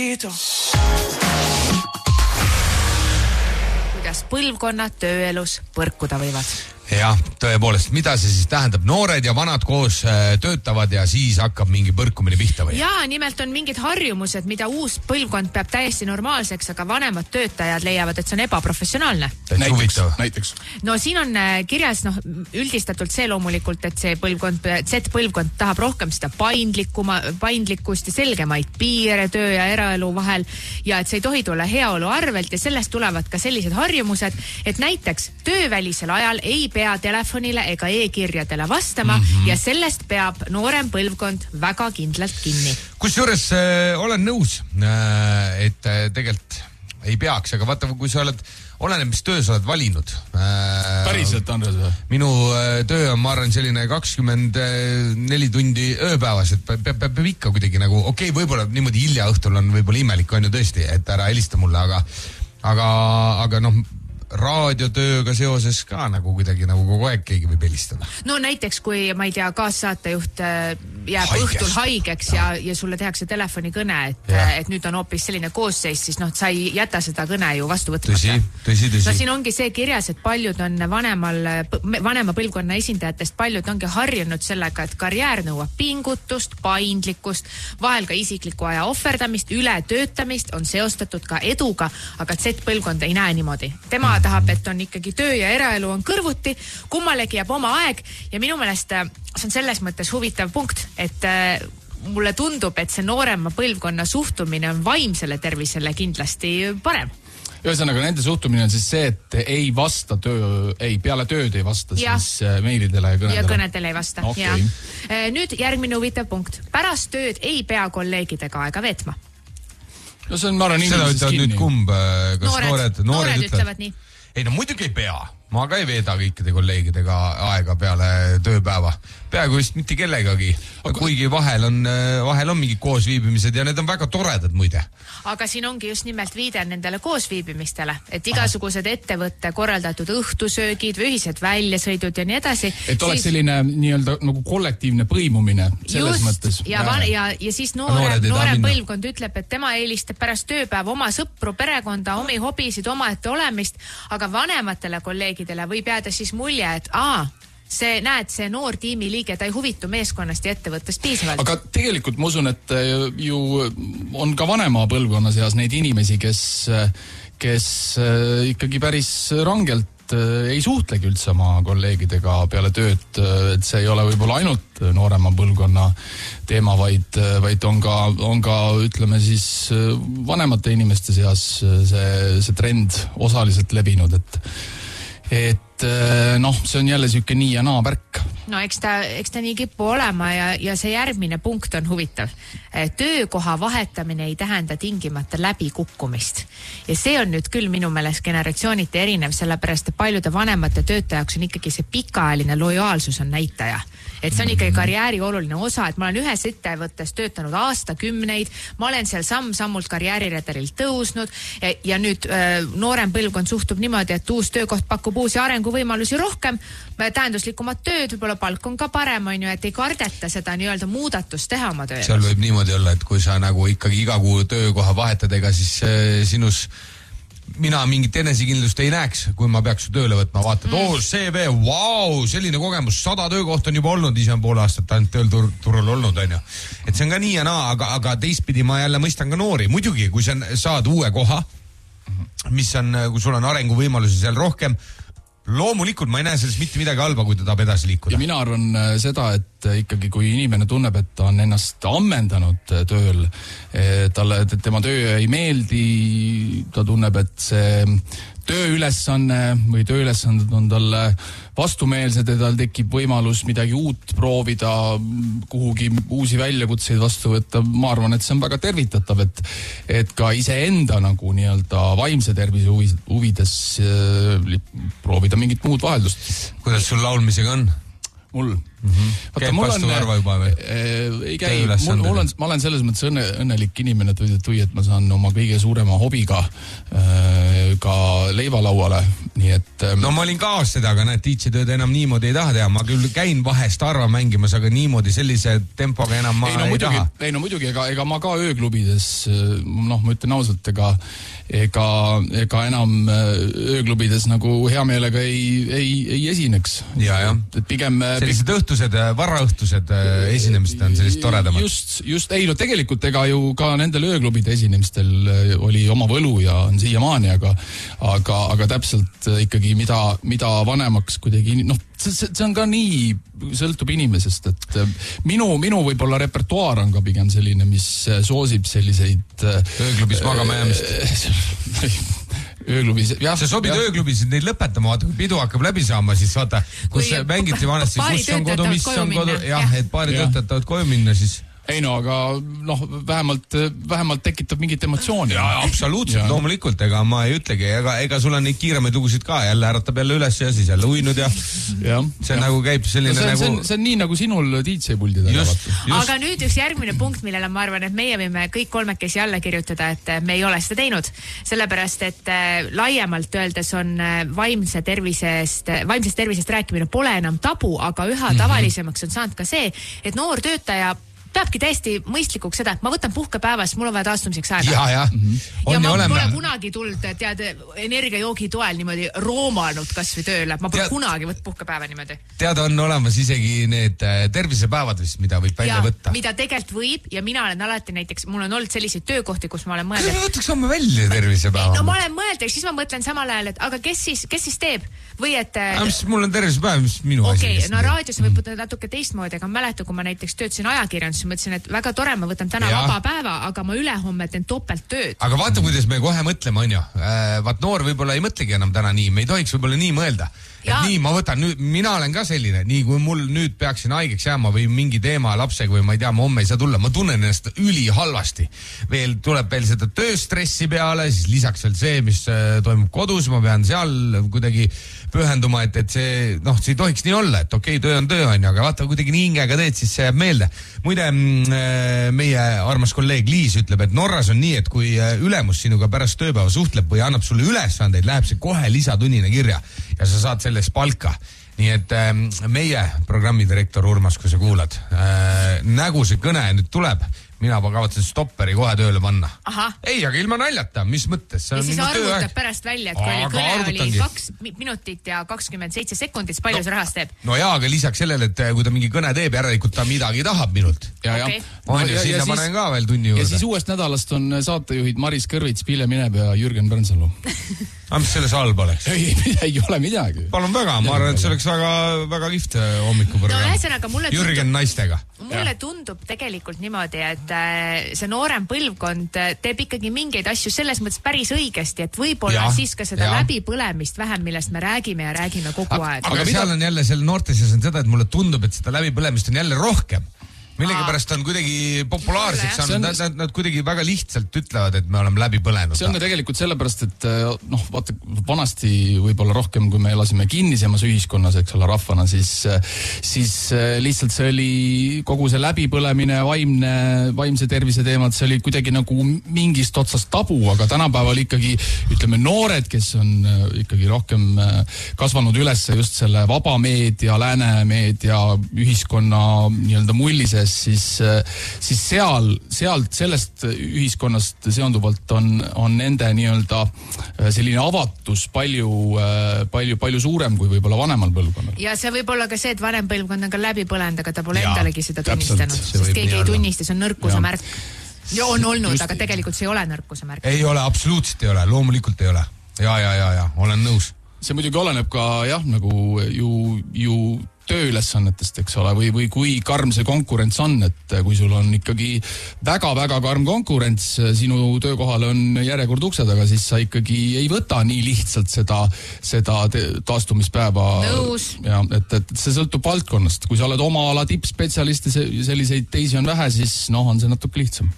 Kuidas põlvkonnad tööelus põrkuda võivad. Jah, tõepoolest, mida see siis tähendab? Noored ja vanad koos töötavad ja siis hakkab mingi põrkumine pihta või? Jaa, nimelt on mingid harjumused, mida uus põlvkond peab täiesti normaalseks, aga vanemad töötajad leiavad, et see on ebaprofessionaalne. Näiteks. No siin on kirjas üldistatult see loomulikult, et see Z-põlvkond tahab rohkem seda paindlikkust ja selgemaid piire töö ja eraelu vahel ja et see ei tohi tulla heaolu arvelt ja sellest tulevad ka sellised harjumused, et näiteks töövälisel ajal ei pea telefonile ega e-kirjadele vastama ja sellest peab noorem põlvkond väga kindlalt kinni. Kusjuures olen nõus, et tegelikult ei peaks, aga vaata, kui sa oleneb, mis töö sa oled valinud. Päriselt, Andres? Minu töö on, ma arvan, selline 24 tundi ööpäevas, et peab ikka kuidagi nagu, okei, võib-olla niimoodi hilja õhtul on võib-olla imelik, on ju tõesti, et ära helista mulle, aga noh, raadiotööga seoses ka nagu kuidagi nagu kogu aeg keegi võib helistada. No näiteks, kui, ma ei tea, kaassaatejuht jääb õhtul haigeks ja sulle tehakse telefonikõne, et nüüd on hoopis selline koosseis, siis sa ei jäta seda kõne ju vastu võtmata. Tõsi. No siin ongi see kirjas, et paljud on vanema põlvkonna esindajatest, paljud ongi harjunud sellega, et karjäär nõuab pingutust, paindlikkust, vahel ka isikliku aja ohverdamist, ületöötamist on seostatud ka eduga, aga Z-põlvkond ei näe niimoodi. Tema tahab, et on ikkagi töö ja eraelu on kõrvuti, kummalegi jääb oma aeg ja minu meelest see on selles mõttes huvitav punkt, et mulle tundub, et see noorema põlvkonna suhtumine on vaimsele tervisele kindlasti parem. Ühesõnaga, nende suhtumine on siis see, et ei vasta peale tööd ei vasta siis meilidele ja kõnedele. Ja kõnedele ei vasta, okay. Nüüd järgmine huvitav punkt. Pärast tööd ei pea kolleegidega aega veetma. No see on, ma arvan, seda ütlevad nüüd kumb, kas noored ütlevad nii. Ei, no muidugi ei pea. Ma ka ei veeda kõikide kolleegidega aega peale tööpäeva. Peaaegu vist mitte kellegagi. Kuigi vahel on mingi koosviibimised ja need on väga toredad muide. Aga siin ongi just nimelt viide nendele koosviibimistele, et igasugused ettevõtte korraldatud õhtusöögid või ühised väljasõidud ja nii edasi. Et oleks selline nii-öelda nagu kollektiivne põimumine selles mõttes. Ja siis noorem põlvkond ütleb, et tema eelistab pärast tööpäeva oma sõpru, perekonda, omi hobisid, omaette olemist, aga vanematele kolleegidele võib jääda siis mulje, et see noor tiimiliige, ta ei huvitu meeskonnast ja ettevõttest piisavalt. Aga tegelikult ma usun, et ju on ka vanema põlvkonna seas neid inimesi, kes ikkagi päris rangelt ei suhtlegi üldse oma kolleegidega peale tööd, et see ei ole võib-olla ainult noorema põlvkonna teema, vaid on ka ütleme siis vanemate inimeste seas see trend osaliselt levinud, et see on jälle siuke nii ja naa värk. No eks ta nii kippu olema ja see järgmine punkt on huvitav. Töökoha vahetamine ei tähenda tingimata läbikukkumist. Ja see on nüüd küll minu meelest generatsiooniti erinev, sellepärast et paljude vanemate töötajaks on ikkagi see pikaajaline lojaalsus on näitaja. Et see on ikkagi karjääri oluline osa, et ma olen ühes ettevõttes töötanud aastakümneid, ma olen seal samm-sammult karjääriredelil tõusnud ja nüüd noorem põlvkond suhtub niimoodi, et uus töökoht pakub uusi arenguvõimalusi rohkem, tähenduslikumat tööd, võib-olla palk on ka parem, on ju, et ei kardeta seda nii-öelda muudatust teha oma tööl. Seal võib niimoodi olla, et kui sa nagu ikkagi iga kuu töökoha vahetad, ega siis sinus mina mingit enesekindlust ei näeks, kui ma peaks su tööle võtma, vaatad, CV, selline kogemus, 100 töökoht on juba olnud, ise on pool aastat ainult tööturul olnud, on ju. Et see on ka nii ja naa, aga teistpidi ma jälle mõistan ka noori. Muidugi, kui sa saad uue koha, mis on, kui sul on arenguvõimalusi seal rohkem, loomulikult ma ei näe sellest mitte midagi halba, kui ta tahab edasi liikuda. Ja mina arvan seda, et ikkagi kui inimene tunneb, et ta on ennast ammendanud tööl, tema töö ei meeldi, ta tunneb, et see tööülesanne või tööülesanded on talle vastumeelsed ja tal tekib võimalus midagi uut proovida, kuhugi uusi väljakutseid vastu võtta. Ma arvan, et see on väga tervitatav, et ka iseenda nagu nii-öelda vaimse tervise huvides proovida mingit muud vaheldust. Kuidas sul laulmisega on? Mul. Käib vastu harva juba või? Ei käi. Ma olen selles mõttes õnnelik inimene, et ma saan oma kõige suurema hobiga ka leivalauale, nii et no ma olin ka seda, aga näed, DJ-tööd enam niimoodi ei taha teha, ma küll käin vahest harva mängimas, aga niimoodi sellise tempoga enam ma ei taha. Ei no muidugi, ega ma ka ööklubides, ma ütlen ausalt, ega enam ööklubides nagu hea meelega ei esineks. Ja. Pigem sellised õhtused, varaõhtused esinemised on sellist toredamad. Just, ei no tegelikult ega ju ka nendel ööklubide esinemistel oli oma võlu ja on siiamaani, aga täpselt ikkagi mida vanemaks kuidagi, see on ka nii, sõltub inimesest, et minu võib-olla repertuaar on ka pigem selline, mis soosib selliseid ööklubis magama jäämist. Ööklubis, jah. See sobib ööklubis, neid lõpetama, vaata, kui pidu hakkab läbi saama, siis vaata, kus mängiti vanasti, kus on kodu, mis on kodu, jah, et paari töötajad koju minna, siis ei no, aga vähemalt tekitab mingit emotsiooni. Ja, absoluutselt, loomulikult, ega ma ei ütlegi, ega sul on neid kiiremaid lugusid ka, jälle äratab jälle üles ja siis jälle uinud ja see nagu käib selline see on nii nagu sinul DJ-puldi taga. Aga nüüd üks järgmine punkt, millele ma arvan, et meie võime kõik kolmekesi alla kirjutada, et me ei ole seda teinud, sellepärast, et laiemalt öeldes on vaimsest tervisest rääkimine pole enam tabu, aga üha tavalisemaks on saanud ka see, et noor töötaja peabki täiesti mõistlikuks seda, et ma võtan puhkepäevas, mul on vaja taastumiseks aega. Ja ma pole kunagi tulnud, energiajoogi toel niimoodi roomanud kas või tööle. Ma pole kunagi võtta puhkepäeva niimoodi. Teada on olemas isegi need tervisepäevad vist, mida võib välja võtta. Mida tegelikult võib ja mina olen alati näiteks, mul on olnud selliseid töökohti, kus ma olen mõelnud. Võtaks homme välja tervisepäeva. No ma olen mõelnud, siis ma mõtlen samal ajal, et aga kes siis teeb? Või et... mul on tervisepäev, mis minu asi. No raadios võib natuke teistmoodi, aga mäletan, kui ma näiteks töötasin ajakirjandus, mõtlesin, et väga tore, ma võtan täna vaba päeva, aga ma ülehomme teen topelt tööd. Aga vaata, kuidas me kohe mõtleme, on ju. Vaat noor võib-olla ei mõtlegi enam täna nii, me ei tohiks võib-olla nii mõelda. Et nii, ma võtan nüüd, mina olen ka selline, nii kui mul nüüd peaksin haigeks jääma või mingi teema lapsega või ma ei tea, ma homme ei saa tulla, ma tunnen ennast ülihalvasti. Tuleb veel seda tööstressi peale, siis lisaks veel see, mis toimub kodus, ma pean seal kuidagi pühenduma, et see, see ei tohiks nii olla, et okei, töö on töö, aga vaata, kuidagi nii hingega teed, siis see jääb meelde. Muide, meie armas kolleeg Liis ütleb, et Norras on nii, et kui ülemus sinuga pärast tööpäeva suhtleb või annab sulle ülesandeid, läheb see kohe lisatunnine kirja ja sa saad sellest palka. Nii et meie programmidirektor Urmas, kui sa kuulad, nägu see kõne nüüd tuleb, mina kavatsen stopperi kohe tööle panna. Ei, aga ilma naljata, mis mõttes? Ja siis arvutab pärast välja, et kui kõne oli 2 minutit ja 27 sekundit, palju see rahast teeb? No jaa, aga lisaks sellele, et kui ta mingi kõne teeb, järelikult ta midagi tahab minult. Sinna panen ka veel tunni juurde. Ja siis uuest nädalast on saatejuhid Maris Kõrvits, Pille Mineb ja Jürgen Pärnsalu. Mis selles halb oleks? Ei ole midagi. Palun väga, ma arvan, et see oleks väga kihvt hommikuprogramm. Jürgen naistega. Mulle tundub tegelikult niimoodi, et see noorem põlvkond teeb ikkagi mingeid asju selles mõttes päris õigesti, et võib-olla siis ka seda läbipõlemist vähem, millest me räägime ja räägime kogu aeg. Aga seal on jälle, seal noortes on seda, et mulle tundub, et seda läbipõlemist on jälle rohkem. Millegipärast on kuidagi populaarseks saanud, nad kuidagi väga lihtsalt ütlevad, et me oleme läbi põlenud. See on ka tegelikult sellepärast, et vaata, vanasti võib-olla rohkem, kui me elasime kinnisemas ühiskonnas, eks ole, rahvana, siis lihtsalt see oli kogu see läbipõlemine, vaimse tervise teemad, see oli kuidagi nagu mingist otsast tabu, aga tänapäeval ikkagi, ütleme, noored, kes on ikkagi rohkem kasvanud üles just selle vaba meedia, lääne meedia, ühiskonna nii-öelda mullises, siis sealt sellest ühiskonnast seonduvalt on nende nii-öelda selline avatus palju suurem kui võib-olla vanemal põlvkonnal. Ja see võib olla ka see, et vanem põlvkond on ka läbi põlenud, aga ta pole endalegi seda tunnistanud, sest keegi ei tunnista, see on nõrkuse märk. Ja on olnud, aga tegelikult see ei ole nõrkuse märk. Ei ole, absoluutselt ei ole, loomulikult ei ole. Ja, olen nõus. See muidugi oleneb ka nagu ju tööülesannetest, eks ole, või kui karm see konkurents on, et kui sul on ikkagi väga-väga karm konkurents, sinu töökohal on järjekord ukse taga, siis sa ikkagi ei võta nii lihtsalt seda taastumispäeva. Nõus. Ja, et see sõltub valdkonnast. Kui sa oled oma ala tippspetsialisti, selliseid teisi on vähe, siis on see natuke lihtsam.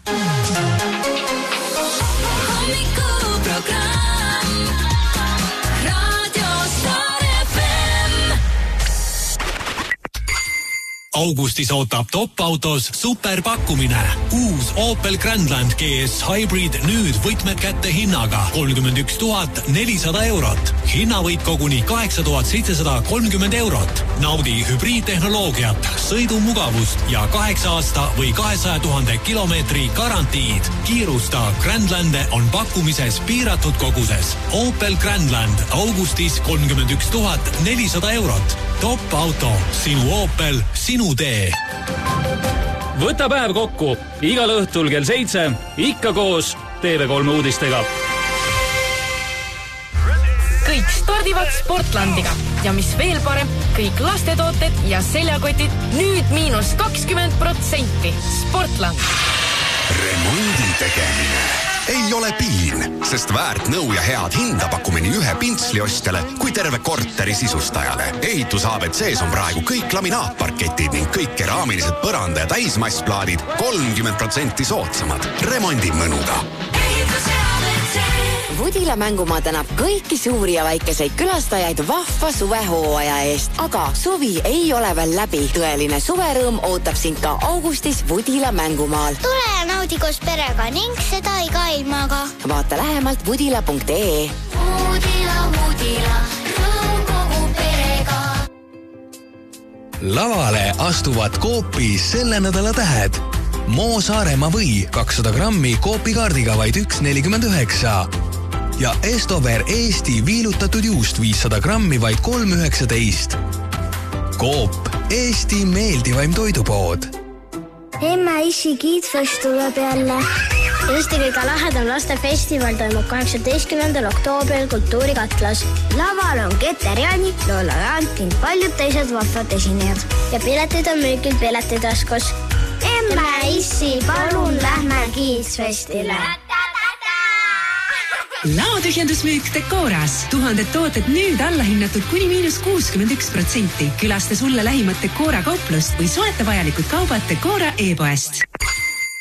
Augustis ootab Top-autos superpakkumine. Uus Opel Grandland GS Hybrid nüüd võtmed kätte hinnaga 31 400 eurot. Hinnavõit koguni 8730 eurot. Naudi hübriidtehnoloogiat, sõidumugavust ja 8 aasta või 200 000 kilomeetri garantiid. Kiirusta, Grandlande on pakkumises piiratud koguses. Opel Grandland Augustis 31 400 eurot. Top-auto, sinu Opel, sinu tee. Võta päev kokku igal õhtul kell 7, ikka koos TV3 uudistega. Kõik stardivad Sportlandiga ja mis veel parem, kõik lastetooted ja seljakotid nüüd -20%. Sportland. Remondi tegemine ei ole piin, sest väärt nõu ja head hinda pakume nii ühe pintsli ostjale kui terve korteri sisustajale. Ehitus ABC-s on praegu kõik laminaatparketid ning kõik keraamilised põranda- ja täismassplaadid 30% soodsamad. Remondi mõnuga. Vudila mängumaa tänab kõiki suuri ja väikeseid külastajaid vahva suvehooaja eest, aga suvi ei ole veel läbi. Tõeline suverõõm ootab sind ka augustis Vudila mängumaal. Tule ja naudi koos perega ning seda iga ilmaga. Vaata lähemalt vudila.ee. Vudila, rõõm kogu perega. Lavale astuvad Coopi selle nädala tähed. Moo Saaremaa või 200 grammi Coopi kaardiga vaid 1,49. Ja Estover Eesti viilutatud juust 500 grammi vaid 3,19. Coop, Eesti meeldivaim toidupood. Emme issi kiitfest tuleb jälle. Eesti kõige lahedam lastefestival toimub 18. oktoobril Kultuurikatlas. Laval on Keter Jaani, Lola Jaant ning paljud teised vahvad esinejad. Ja piletid on müügil piletitaskus. Emme issi, palun lähme kiitsfestile. Laotühjendusmüük Decoras. 1000 tooted nüüd allahinnatud kuni -61%. Külasta sulle lähimat Decora kauplust või soeta vajalikud kaubad Decora e-poest.